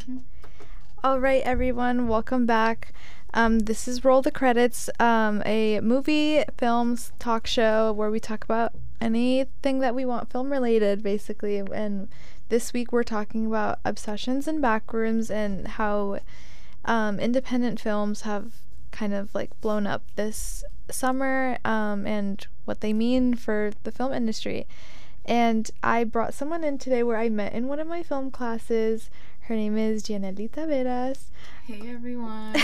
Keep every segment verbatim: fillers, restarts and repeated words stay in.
All right, everyone, welcome back. Um, this is Roll the Credits, um, a movie, films, talk show where we talk about anything that we want film related, basically. And this week we're talking about obsessions and backrooms and how um, independent films have kind of like blown up this summer um, and what they mean for the film industry. And I brought someone in today where I met in one of my film classes. Her name is Gianelita Veras. Hey, everyone.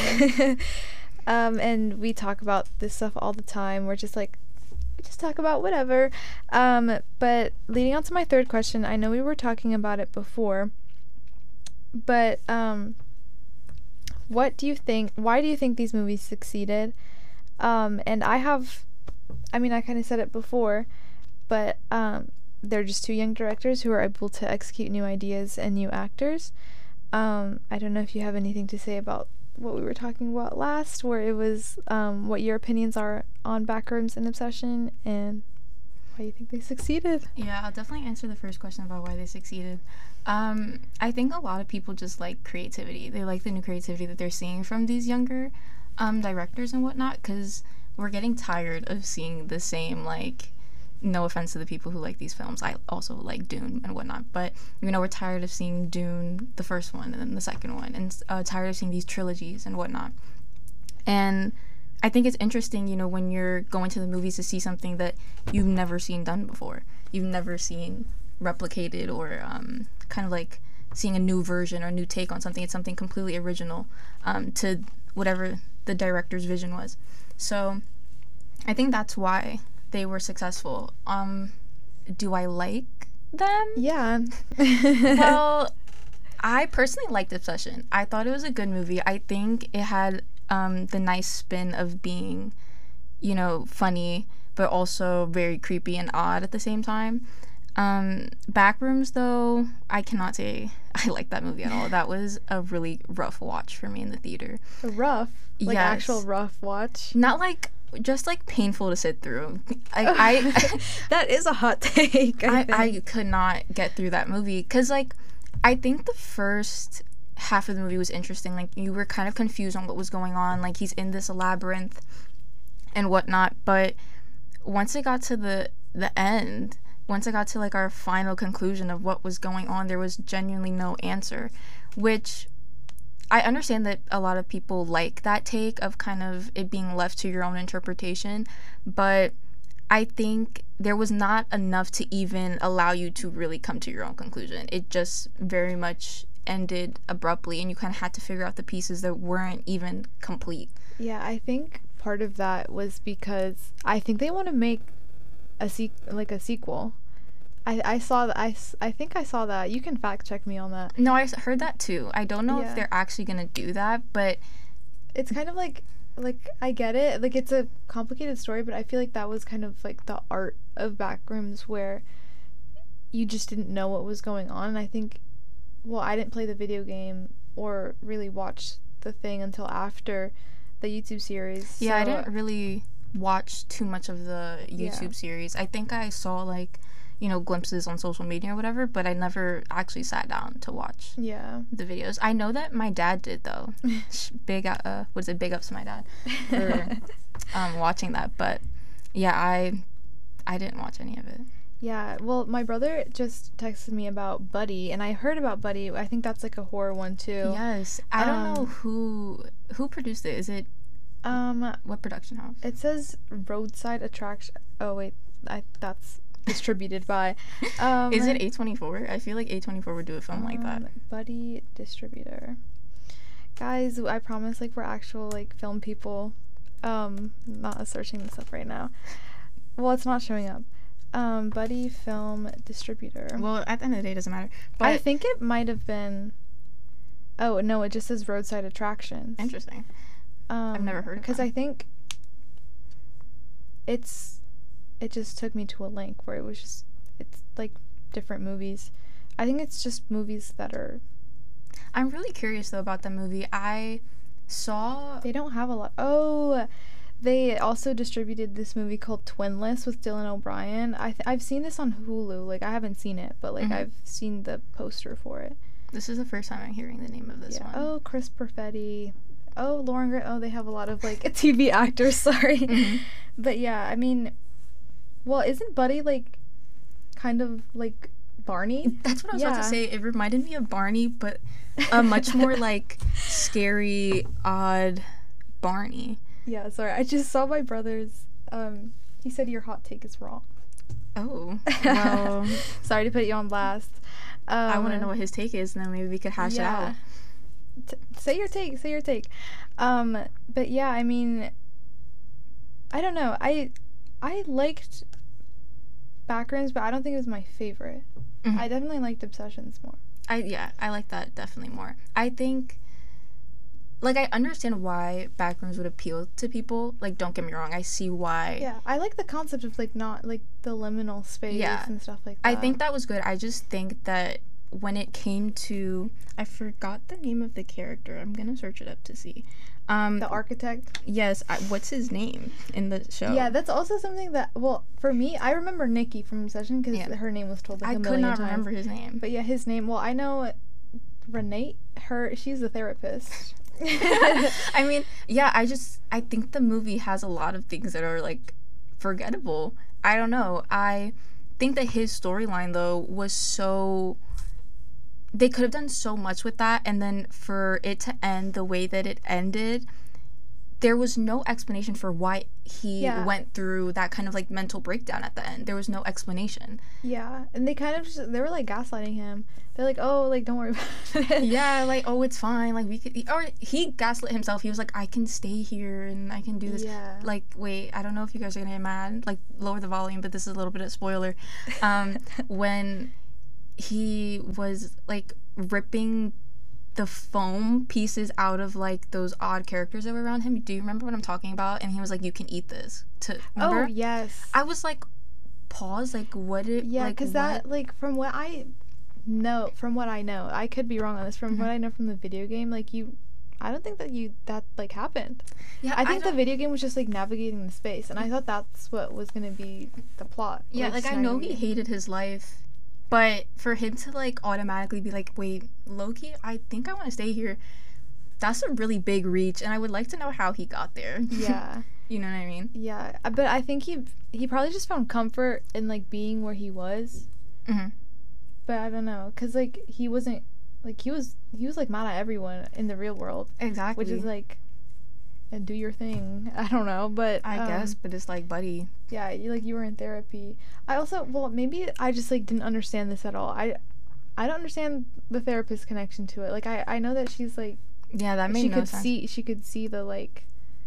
um, and we talk about this stuff all the time. We're just like, we just talk about whatever. Um, but leading on to my third question, I know we were talking about it before, but um, what do you think, why do you think these movies succeeded? Um, and I have, I mean, I kind of said it before, but um, they're just two young directors who are able to execute new ideas and new actors. Um, I don't know if you have anything to say about what we were talking about last, where it was um, what your opinions are on Backrooms and Obsession and why you think they succeeded. Yeah, I'll definitely answer the first question about why they succeeded. Um, I think a lot of people just like creativity. They like the new creativity that they're seeing from these younger um, directors and whatnot, because we're getting tired of seeing the same, like, no offense to the people who like these films. I also like Dune and whatnot, but you know, we're tired of seeing Dune, the first one, and then the second one, and uh, tired of seeing these trilogies and whatnot. And I think it's interesting, you know, when you're going to the movies to see something that you've never seen done before, you've never seen replicated, or um, kind of like seeing a new version or a new take on something. It's something completely original um, to whatever the director's vision was. So I think that's why they were successful. Um, do I like them? Yeah. Well, I personally liked Obsession. I thought it was a good movie. I think it had um, the nice spin of being, you know, funny, but also very creepy and odd at the same time. Um, Backrooms, though, I cannot say I liked that movie at all. That was a really rough watch for me in the theater. Rough? Like Yes. actual rough watch? Not like, just like painful to sit through. I, I that is a hot take. I, I, think. I could not get through that movie because, like, I think the first half of the movie was interesting. Like, you were kind of confused on what was going on. Like, he's in this labyrinth and whatnot. But once it got to the the end, once it got to, like, our final conclusion of what was going on, there was genuinely no answer, which I understand that a lot of people like that take of kind of it being left to your own interpretation, but I think there was not enough to even allow you to really come to your own conclusion. It just very much ended abruptly, and you kind of had to figure out the pieces that weren't even complete. Yeah, I think part of that was because I think they want to make a se- like a sequel. I, I saw that. I, I think I saw that. You can fact check me on that. No, I heard that too. I don't know Yeah. if they're actually gonna do that, but It's kind of like, like I get it. Like, it's a complicated story, but I feel like that was kind of like the art of Backrooms, where you just didn't know what was going on. And I think, well, I didn't play the video game or really watch the thing until after the YouTube series. yeah, I so- didn't really watch too much of the YouTube Yeah. series. I think I saw, like, you know, glimpses on social media or whatever, but I never actually sat down to watch Yeah. the videos. I know that my dad did, though. Sh- big uh what is it big ups to my dad for um watching that, but yeah, I I didn't watch any of it. Yeah, well, my brother just texted me about Buddy, and I heard about Buddy. I think that's like a horror one too. Yes, I don't know Um, who who produced it. Is it Um, what production house? it says Roadside Attraction. Oh wait, I that's distributed by. Um, Is it A twenty-four? I feel like A twenty-four would do a film like that. um, Buddy distributor. Guys, I promise, like, we're actual like film people. Um, not searching this up right now. Well, it's not showing up. Um, Buddy Film Distributor. Well, at the end of the day, it doesn't matter. But I think it might have been. Oh no! It just says Roadside Attractions. interesting. Um, I've never heard of because them. I think it's. It just took me to a link where it was just it's like different movies. I think it's just movies that are. I'm really curious though about the movie. I saw They don't have a lot. Oh, they also distributed this movie called Twinless with Dylan O'Brien. I th- I've seen this on Hulu. Like, I haven't seen it, but like Mhm. I've seen the poster for it. This is the first time I'm hearing the name of this yeah. one. Oh, Chris Perfetti. Oh, Lauren Gray. Oh, they have a lot of like T V actors. Sorry, Mm-hmm. but yeah, I mean, well, isn't Buddy like kind of like Barney? That's what I was about Yeah. to say. It reminded me of Barney, but a much more like scary, odd Barney. Yeah, sorry. I just saw my brother's. Um, he said your hot take is wrong. Oh, well, Sorry to put you on blast. Um, I want to know what his take is, and then maybe we could hash it out. T- say your take. Say your take. Um, but yeah, I mean, I don't know. I I liked Backrooms, but I don't think it was my favorite. Mhm. I definitely liked Obsessions more. I yeah, I like that definitely more. I think, like, I understand why Backrooms would appeal to people. Like, don't get me wrong, I see why. Yeah, I like the concept of like not like the liminal space Yeah. and stuff like that. I think that was good. I just think that when it came to, I forgot the name of the character. I'm gonna search it up to see. Um, the architect. yes, I, what's his name in the show? Yeah, that's also something that, well, for me, I remember Nikki from Obsession because Yeah. her name was told like I a could million not times. remember his name. But yeah, his name. Well, I know Renee. Her, she's a therapist. I mean, yeah, I just I think the movie has a lot of things that are like forgettable. I don't know. I think that his storyline though was so, they could have done so much with that, and then for it to end the way that it ended, there was no explanation for why he Yeah. went through that kind of like mental breakdown at the end. There was no explanation. Yeah, and they kind of just, they were like gaslighting him. They're like, oh, like don't worry about it. Yeah, like, oh, it's fine. Like, we could, or he gaslit himself. He was like, I can stay here and I can do this. Yeah. Like, wait, I don't know if you guys are gonna get mad. Like, lower the volume, but this is a little bit of spoiler. Um, when he was like ripping the foam pieces out of like those odd characters that were around him. Do you remember what I'm talking about? And he was like, you can eat this. To remember? Oh yes. I was like, pause. Like, what did? Yeah, like, because what? that like from what I know, from what I know, I could be wrong on this. From Mhm. what I know from the video game, like you, I don't think that you that like happened. Yeah, I think the don't- video game was just like navigating the space, and I thought that's what was gonna be the plot. Yeah, like just I know he navigating. hated his life, but for him to like automatically be like, wait, Loki, I think I want to stay here. That's a really big reach, and I would like to know how he got there. Yeah. You know what I mean? Yeah, uh, but I think he he probably just found comfort in like being where he was. Mhm. But I don't know, cause like he wasn't like he was he was like mad at everyone in the real world, Exactly. which is like, and do your thing. I don't know, but I um, guess, but it's like, buddy. yeah, you like you were in therapy. I also well maybe I just like didn't understand this at all. I I don't understand the therapist connection to it. Like I I know that she's like Yeah, that made she no could sense. see she could see the like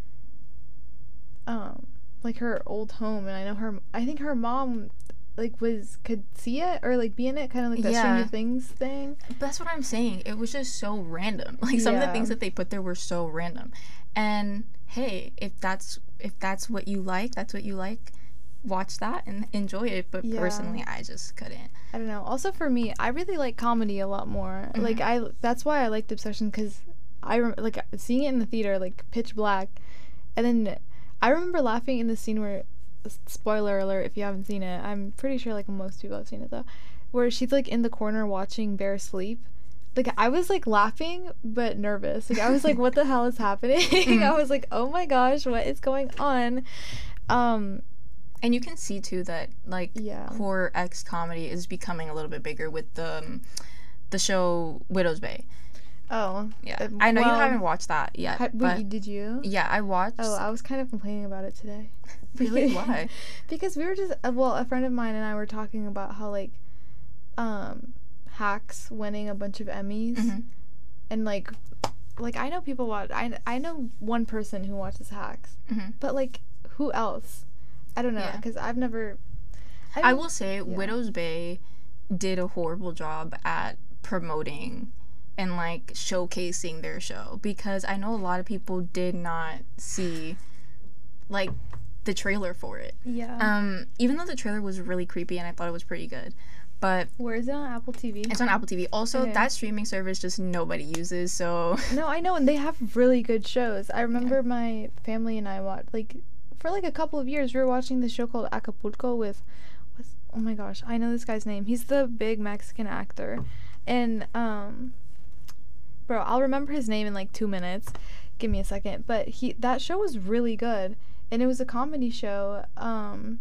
um like her old home, and I know her I think her mom like was could see it or like be in it, kind of like that Yeah. Stranger Things thing. But that's what I'm saying. It was just so random. Like some of the Yeah. things that they put there were so random. And hey, if that's if that's what you like, that's what you like. Watch that and enjoy it. But Yeah. personally, I just couldn't. I don't know. Also for me, I really like comedy a lot more. Mhm. Like I that's why I liked Obsession, because I rem- like seeing it in the theater, like pitch black, and then I remember laughing in the scene where, spoiler alert if you haven't seen it, I'm pretty sure like most people have seen it though, where she's like in the corner watching Bear sleep. Like I was like laughing but nervous. Like I was like, what the hell is happening? Mhm. I was like, oh my gosh, what is going on? Um And you can see too that like Yeah. horror X comedy is becoming a little bit bigger with the um, the show Widow's Bay. oh. Yeah, Uh, I know well, you haven't watched that yet, ha- wait, but you- did you? yeah, I watched. Oh, I was kind of complaining about it today. Really? Why? Because we were just uh, well, a friend of mine and I were talking about how like um Hacks winning a bunch of Emmys, Mhm. and like like I know people watch I I know one person who watches Hacks, Mhm. but like who else? I don't know, Yeah. because I've never I don't- will say Widow's Bay did a horrible job at promoting and like showcasing their show, because I know a lot of people did not see like the trailer for it. yeah. Um, even though the trailer was really creepy and I thought it was pretty good, but Where is it on Apple T V? it's on Apple T V. Also, Okay. that streaming service just nobody uses, so No, I know, and they have really good shows. I remember my family and I watched like for like a couple of years we were watching this show called Acapulco with what's oh my gosh, I know this guy's name. He's the big Mexican actor. And um bro, I'll remember his name in like two minutes. Give me a second. But he that show was really good, and it was a comedy show. Um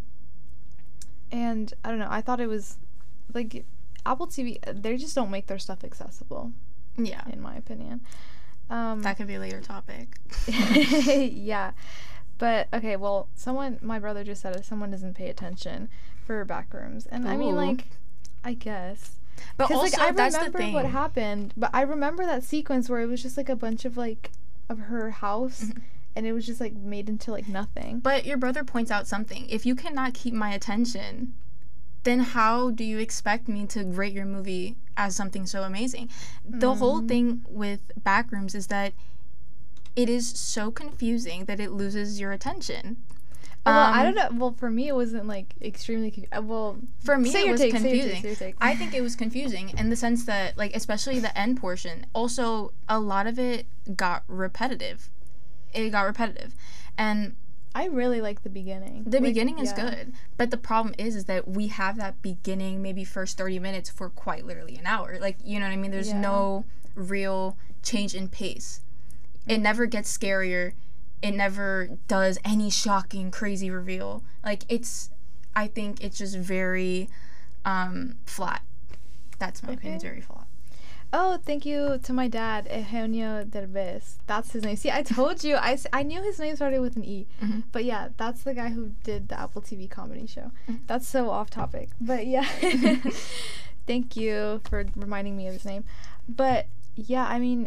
and I don't know, I thought it was like Apple T V, they just don't make their stuff accessible. Yeah. In my opinion. Um That could be a later topic. yeah. But okay, well, someone my brother just said it, someone doesn't pay attention for Backrooms. And I mean, Ooh. like, I guess. But Because, also, like, I that's the remember thing. what happened, but I remember that sequence where it was just, like, a bunch of, like, of her house, Mhm. and it was just, like, made into, like, nothing. But your brother points out something. If you cannot keep my attention, then how do you expect me to rate your movie as something so amazing? The whole Mm. thing with Backrooms is that it is so confusing that it loses your attention. Well, I Um, don't know. Well, for me, it wasn't, like, extremely... Confu- uh, well, For me, say it your was take, say your take, confusing. say your take. I think it was confusing in the sense that, like, especially the end portion. Also, a lot of it got repetitive. It got repetitive. And I really like the beginning. the Like, beginning is yeah. good. But the problem is, is that we have that beginning, maybe first thirty minutes for quite literally an hour. Like, you know what I mean? There's Yeah. no real change in pace. It never gets scarier. It never does any shocking, crazy reveal. Like, it's, I think it's just very um, flat. That's my opinion. It's Okay. very flat. Oh, thank you to my dad, Eugenio Derbez. That's his name. See, I told you. I, s- I knew his name started with an E. Mhm. But yeah, that's the guy who did the Apple T V comedy show. Mhm. That's so off topic. But yeah. Thank you for reminding me of his name. But yeah, I mean,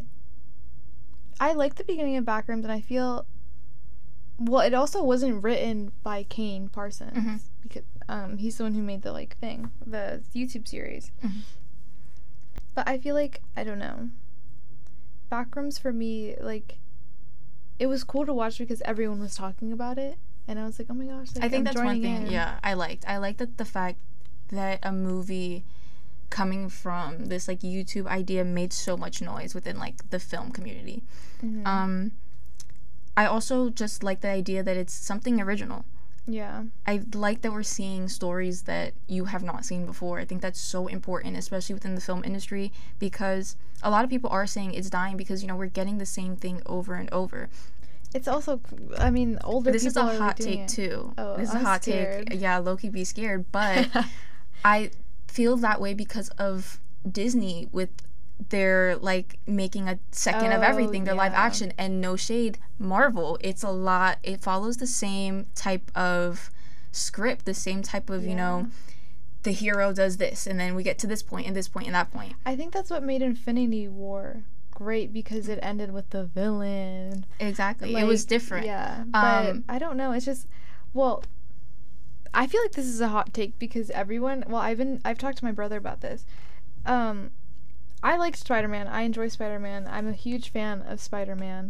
I like the beginning of Backrooms, and I feel... Well, it also wasn't written by Kane Parsons. Mhm. Because um, he's the one who made the, like, thing. The YouTube series. Mhm. But I feel like, I don't know. Backrooms for me, like, it was cool to watch because everyone was talking about it. And I was like, oh my gosh, like, I think I'm that's one joining thing, in. yeah, I liked. I liked that the fact that a movie coming from this, like, YouTube idea made so much noise within, like, the film community. Mhm. Um, I also just like the idea that it's something original. Yeah. I like that we're seeing stories that you have not seen before. I think that's so important, especially within the film industry, because a lot of people are saying it's dying because, you know, we're getting the same thing over and over. It's also, I mean, older This is people a are hot doing take, it. too. Oh, this is I'm a hot scared. take. Yeah, low-key be scared. But I feel that way because of Disney with their, like, making a second of Oh, everything, their live yeah. action. And no shade, Marvel, it's a lot, it follows the same type of script, the same type of, you Yeah. know, the hero does this, and then we get to this point, and this point, and that point. I think that's what made Infinity War great, because it ended with the villain. Exactly. It was Like, different. Yeah. But Um, I don't know. It's just, well, I feel like this is a hot take because everyone, well, I've been, I've talked to my brother about this. Um, I like Spider-Man. I enjoy Spider-Man. I'm a huge fan of Spider-Man.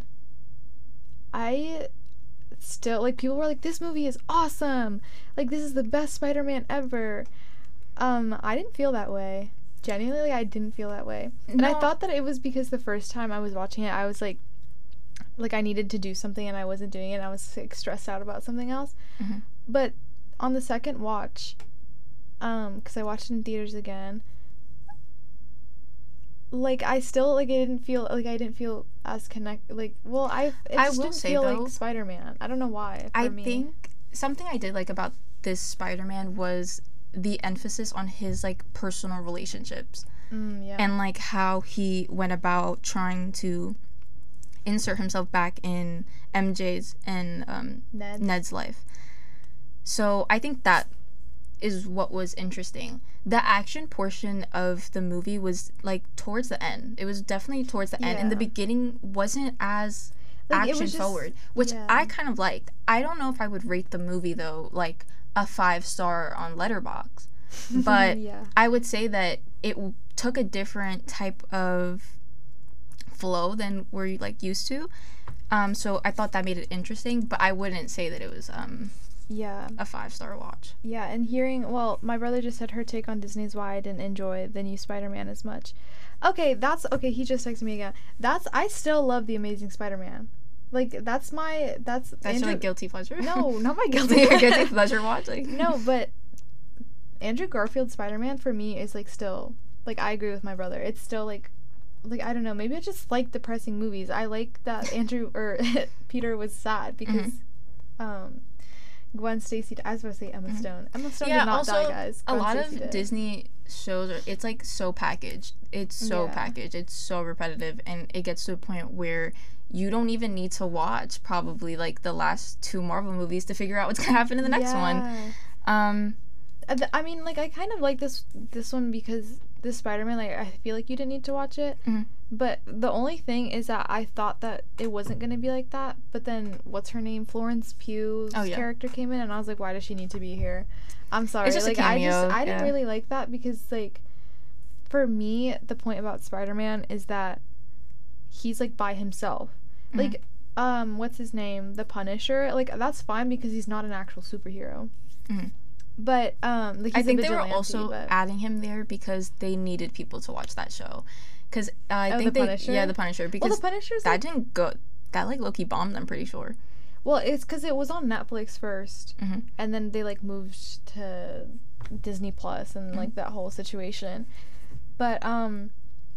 I still, like, people were like, this movie is awesome. Like, this is the best Spider-Man ever. Um, I didn't feel that way. Genuinely, I didn't feel that way. And I No. thought that it was because the first time I was watching it, I was like, like I needed to do something and I wasn't doing it. And I was like stressed out about something else. Mhm. But on the second watch, um, because I watched it in theaters again, like I still like I didn't feel like I didn't feel as connect like well I it I just will didn't say, feel though, like Spider-Man. I don't know why. For I me. think something I did like about this Spider-Man was the emphasis on his, like, personal relationships. Mm, yeah. And, like, how he went about trying to insert himself back in M J's and um, Ned. Ned's life. So I think that is what was interesting. The action portion of the movie was, like, towards the end. It was definitely towards the end. And the Yeah. beginning wasn't as Like, it was action just- forward, which yeah. I kind of liked. I don't know if I would rate the movie, though, like a five star on Letterboxd. But yeah. I would say that it w- took a different type of flow than we're, like, used to. Um, so I thought that made it interesting, but I wouldn't say that it was um, Yeah. a five-star watch. Yeah, and hearing, well, my brother just said her take on Disney's why I didn't enjoy the new Spider-Man as much. Okay, that's, okay, he just texted me again. That's, I still love The Amazing Spider-Man. Like, that's my, that's... That's Andrew, your, like, guilty pleasure? No, not my guilty Your guilty pleasure watch? Like, No, but Andrew Garfield's Spider-Man, for me, is, like, still like I agree with my brother. It's still like like I don't know, maybe I just like depressing movies. I like that Andrew or Peter was sad because mm-hmm. um Gwen Stacy, I was going to say Emma mm-hmm. Stone. Emma Stone yeah, did not also, die, guys. Gwen a lot Stacy of did. Disney shows are, it's like so packaged. It's so yeah. packaged. It's so repetitive, and it gets to a point where you don't even need to watch probably like the last two Marvel movies to figure out what's gonna happen in the next yeah. one. Um, I mean, like I kind of like this this one because this Spider-Man, like I feel like you didn't need to watch it. Mm-hmm. But the only thing is that I thought that it wasn't gonna be like that. But then what's her name? Florence Pugh's oh, yeah. character came in, and I was like, why does she need to be here? I'm sorry. It's just like a cameo, I just I yeah. didn't really like that because like for me the point about Spider-Man is that he's like by himself. Mm-hmm. Like um what's his name? The Punisher. Like that's fine because he's not an actual superhero. Mm-hmm. But um like he's I think a they were vigilante, also but... adding him there because they needed people to watch that show. Because uh, I oh, think the they Punisher? yeah the Punisher because well, the Punisher's that like... didn't go that like low-key bombed, I'm pretty sure. Well, it's because it was on Netflix first, mm-hmm. and then they like moved to Disney Plus and mm-hmm. like that whole situation. But um,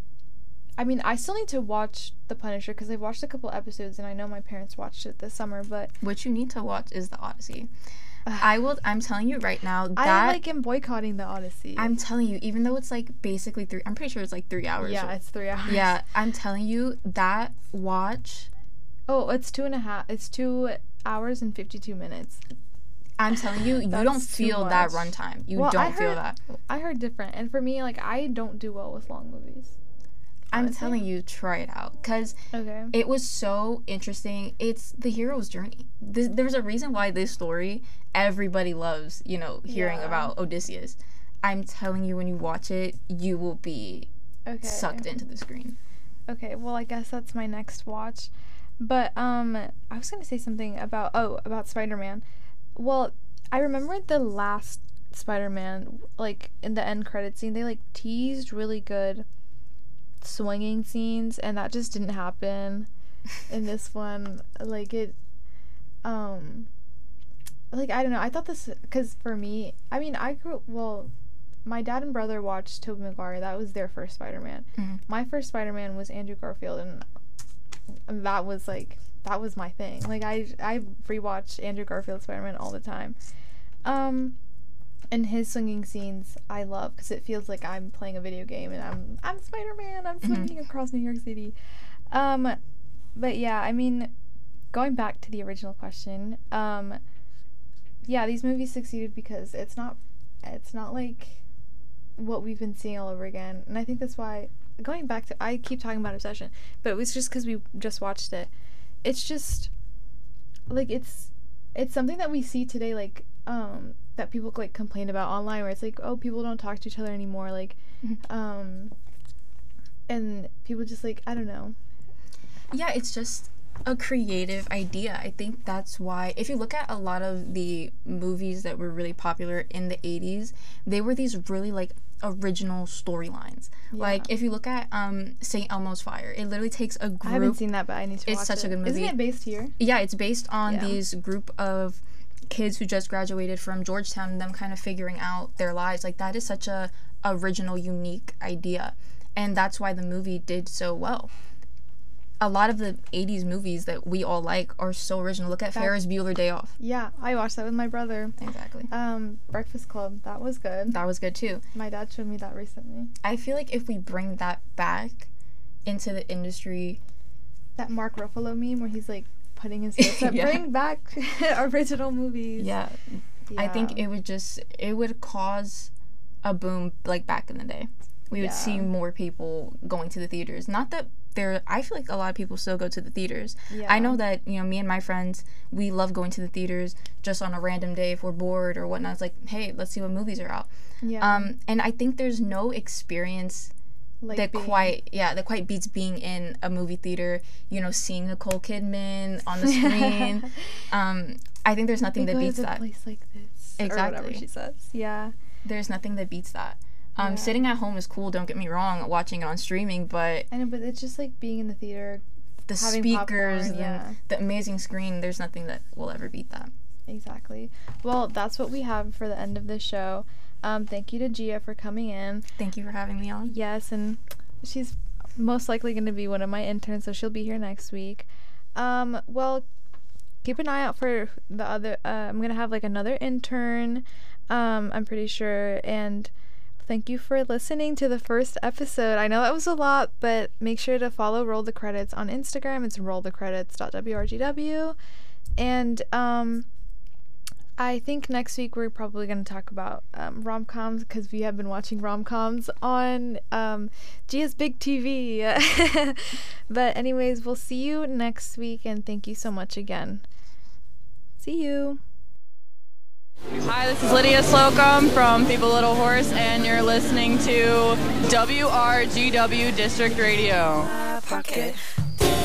I mean, I still need to watch The Punisher because I've watched a couple episodes, and I know my parents watched it this summer. But what you need to watch is The Odyssey. I will. I'm telling you right now that I like am boycotting The Odyssey. I'm telling you, even though it's like basically three. I'm pretty sure it's like three hours. Yeah, it's three hours. Yeah, I'm telling you that watch. Oh, it's two and a half. It's two hours and fifty-two minutes. I'm telling you, you don't feel that runtime. You well, don't I heard, feel that. I heard different, and for me, like I don't do well with long movies. I'm telling you, try it out because okay. it was so interesting. It's the hero's journey. This, there's a reason why this story everybody loves, you know, hearing yeah. about Odysseus. I'm telling you, when you watch it, you will be okay. sucked into the screen. Okay, well, I guess that's my next watch. But um, I was gonna say something about oh about Spider-Man. Well, I remember the last Spider-Man, like in the end credit scene, they like teased really good swinging scenes, and that just didn't happen in this one. Like it um like I don't know, I thought this because for me, I mean I grew well my dad and brother watched Tobey Maguire. That was their first Spider-Man. Mm-hmm. My first Spider-Man was Andrew Garfield, and, and that was like that was my thing. Like I I rewatch Andrew Garfield Spider-Man all the time. um And his swinging scenes I love because it feels like I'm playing a video game and I'm I'm Spider-Man. I'm swinging mm-hmm. across New York City. Um, but yeah, I mean, going back to the original question, um, yeah, these movies succeeded because it's not it's not like what we've been seeing all over again. And I think that's why going back to I keep talking about Obsession, but it was just because we just watched it. It's just like it's it's something that we see today, like um. that people like complain about online, where it's like, oh, people don't talk to each other anymore, like mm-hmm. um and people just like I don't know. Yeah, it's just a creative idea. I think that's why if you look at a lot of the movies that were really popular in the eighties, they were these really like original storylines. Yeah. Like if you look at um Saint Elmo's Fire, it literally takes a group. I haven't seen that, but I need to watch it. It's such a good movie. Isn't it based here? Yeah, it's based on yeah. these group of kids who just graduated from Georgetown and them kind of figuring out their lives. Like that is such a original, unique idea, and that's why the movie did so well. A lot of the eighties movies that we all like are so original. Look at that, Ferris Bueller Day Off. Yeah, I watched that with my brother. Exactly. Um, Breakfast Club, that was good. That was good too. My dad showed me that recently. I feel like if we bring that back into the industry, that Mark Ruffalo meme where he's like putting his face up, yeah. bring back original movies. Yeah. yeah. I think it would just, it would cause a boom like back in the day. We would yeah. see more people going to the theaters. Not that there, I feel like a lot of people still go to the theaters. Yeah. I know that, you know, me and my friends, we love going to the theaters just on a random day if we're bored or whatnot. It's like, hey, let's see what movies are out. Yeah. Um, and I think there's no experience like that being, quite yeah that quite beats being in a movie theater, you know, seeing Nicole Kidman on the screen. um I think there's nothing we that go beats to that. A place like this, exactly, or whatever she says. Yeah, there's nothing that beats that. Um yeah. Sitting at home is cool, don't get me wrong, watching it on streaming, but I know, but it's just like being in the theater, the speakers, popcorn, yeah. and the amazing screen. There's nothing that will ever beat that. Exactly. Well, that's what we have for the end of this show. Um, thank you to Gia for coming in. Thank you for having me on. Yes, and she's most likely going to be one of my interns, so she'll be here next week. Um, well, keep an eye out for the other, uh, I'm going to have like another intern, um, I'm pretty sure, and thank you for listening to the first episode. I know that was a lot, but make sure to follow Roll the Credits on Instagram. It's roll the credits dot w r g w. And um, I think next week we're probably going to talk about um, rom-coms, because we have been watching rom-coms on um, Gia's Big T V. But anyways, we'll see you next week, and thank you so much again. See you. Hi, this is Lydia Slocum from Feeble Little Horse, and you're listening to W R G W District Radio. Pocket.